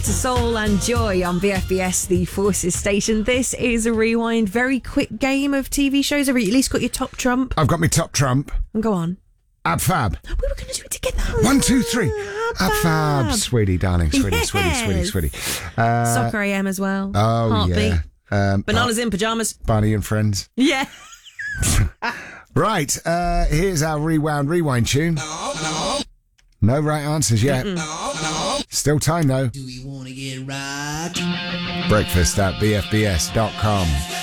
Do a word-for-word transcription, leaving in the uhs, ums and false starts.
to Soul and Joy on B F B S, the Forces station. This is a Rewind. Very quick game of T V shows. Have you at least got your top trump? I've got my top trump. And go on. Ab Fab. We were going to do it together. One, two, three. Ab Fab. Fab. Sweetie, darling. Sweetie, Yes. sweetie, sweetie, sweetie. Uh, Soccer A M as well. oh, Heartbeat. yeah. Um, Bananas in pyjamas. Barney and Friends. Yeah. Right, uh, here's our Rewound Rewind tune. No, no. No right answers yet. No, no. Still time, though. Do we want to get right? Breakfast at b f b s dot com.